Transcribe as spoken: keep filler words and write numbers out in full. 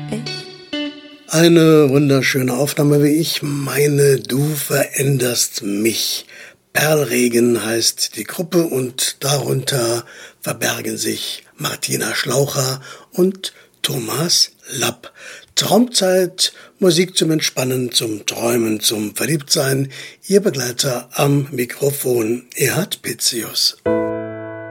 Eine wunderschöne Aufnahme, wie ich meine, du veränderst mich. Perlregen heißt die Gruppe und darunter verbergen sich Martina Schlaucher und Thomas Lapp. Traumzeit, Musik zum Entspannen, zum Träumen, zum Verliebtsein. Ihr Begleiter am Mikrofon, Erhard Pitzius.